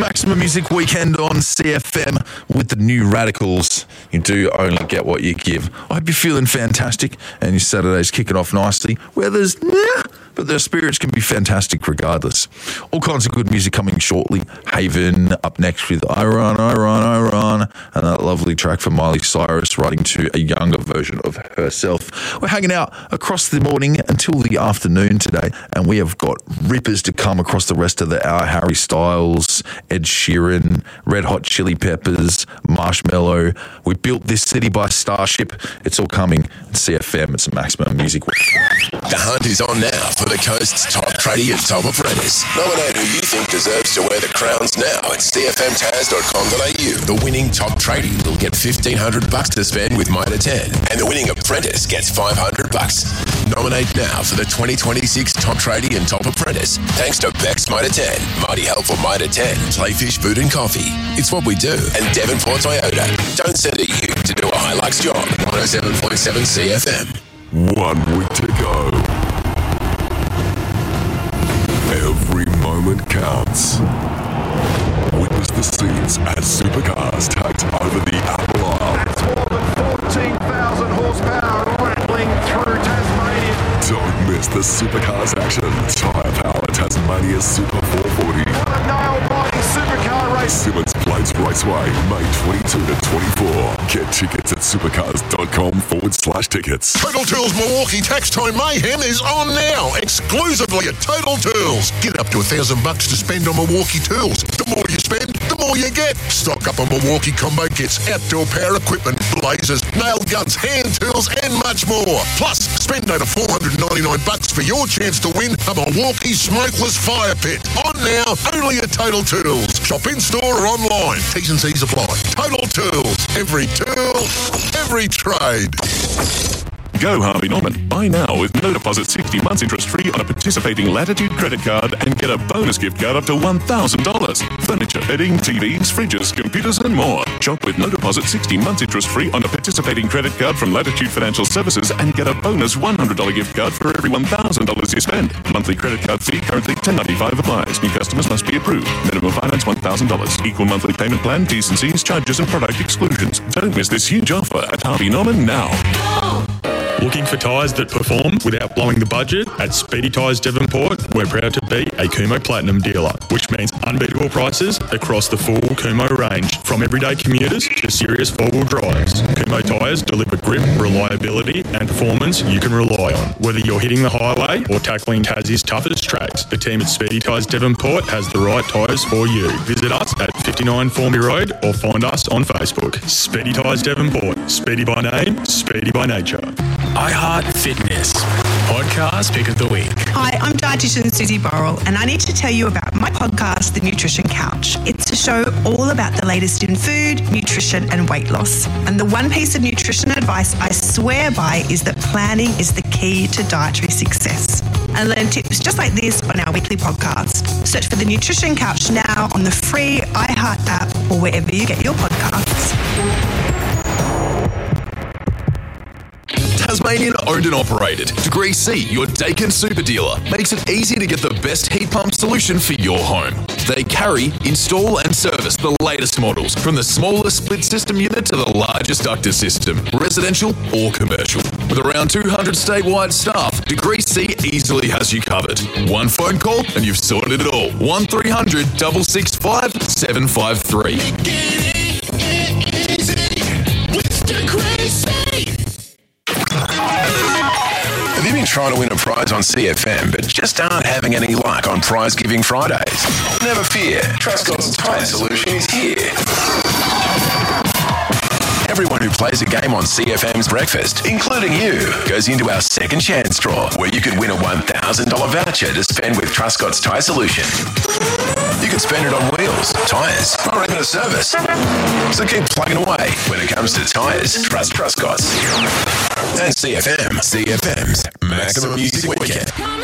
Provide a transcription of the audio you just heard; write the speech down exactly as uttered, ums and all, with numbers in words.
Maximum Music Weekend on C F M with the New Radicals. You do only get what you give. I hope you're feeling fantastic and your Saturday's kicking off nicely. Weather's nah, but their spirits can be fantastic regardless. All kinds of good music coming shortly. Haven up next with I Run, I Run, I Run, and that lovely track from Miley Cyrus writing to a younger version of herself. We're hanging out across the morning until the afternoon today, and we have got rippers to come across the rest of the hour. Harry Styles, Ed Sheeran, Red Hot Chili Peppers, Marshmello. We built this city by Starship. It's all coming at C F M. It's a Maximum Music Week. The hunt is on now for the coast's top tradie and top apprentice. Nominate who you think deserves to wear the crowns now at c f m taz dot com dot a u. The winning top tradie will get fifteen hundred bucks to spend with Mitre ten, and the winning apprentice gets five hundred bucks. Nominate now for the twenty twenty-six top tradie and top apprentice. Thanks to Bex Mitre ten, Mighty Helpful Mitre ten, Playfish Food and Coffee. It's what we do. And Devonport Toyota. Don't send it you to do a Hilux job. one oh seven point seven C F M. One week to go. Every moment counts. Witness the scenes as supercars tacked over the Apple Isle. That's more than fourteen thousand horsepower rattling through Tasmania. Don't miss the supercars action. Tyre Power Tasmania Super four forty. What a nail-biting supercar race. Simmons Plains Raceway, May twenty-second to twenty-fourth. Get tickets at supercars.com forward slash tickets. Total Tools Milwaukee Tax Time Mayhem is on now, exclusively at Total Tools. Get up to a thousand bucks to spend on Milwaukee tools. The more you spend, the more you get. Stock up on Milwaukee combo kits, outdoor power equipment, blazers, nail guns, hand tools, and much more. Plus, spend over four hundred ninety-nine bucks for your chance to win a Milwaukee smokeless fire pit. On now, only at Total Tools. Shop in store or online. T's and C's apply. Total Tools. Every tool, every trade. Go Harvey Norman. Buy now with no deposit, sixty months interest free on a participating Latitude credit card and get a bonus gift card up to one thousand dollars. Furniture, bedding, T Vs, fridges, computers and more. Shop with no deposit, sixty months interest free on a participating credit card from Latitude Financial Services and get a bonus one hundred dollars gift card for every one thousand dollars you spend. Monthly credit card fee currently ten ninety-five applies. New customers must be approved. Minimum finance one thousand dollars. Equal monthly payment plan, T's and C's, charges and product exclusions. Don't miss this huge offer at Harvey Norman now. Looking for tyres that perform without blowing the budget? At Speedy Tyres Devonport, we're proud to be a Kumho Platinum dealer, which means unbeatable prices across the full Kumho range, from everyday commuters to serious four-wheel drives. Kumho tyres deliver grip, reliability and performance you can rely on. Whether you're hitting the highway or tackling Tassie's toughest tracks, the team at Speedy Tyres Devonport has the right tyres for you. Visit us at fifty-nine Formby Road or find us on Facebook. Speedy Tyres Devonport. Speedy by name, speedy by nature. iHeart Fitness Podcast Pick of the Week. Hi, I'm dietitian Susie Burrell, and I need to tell you about my podcast, The Nutrition Couch. It's a show all about the latest in food, nutrition, and weight loss. And the one piece of nutrition advice I swear by is that planning is the key to dietary success. And learn tips just like this on our weekly podcast. Search for The Nutrition Couch now on the free iHeart app or wherever you get your podcasts. Tasmanian owned and operated. Degree C, your Dakin super dealer, makes it easy to get the best heat pump solution for your home. They carry, install and service the latest models, from the smallest split system unit to the largest ductor system, residential or commercial. With around two hundred statewide staff, Degree C easily has you covered. One phone call and you've sorted it all. one three hundred, six six five, seven five three. Have you been trying to win a prize on C F M but just aren't having any luck on Prize Giving Fridays? Never fear, Truscott's Tyre Solution is here. Everyone who plays a game on C F M's Breakfast, including you, goes into our second chance draw, where you could win a one thousand dollars voucher to spend with Truscott's Tyre Solution. You can spend it on wheels, tyres, or even a service. So keep plugging away. When it comes to tyres, trust Truscott's. And C F M, C F M's Maximum Music Weekend.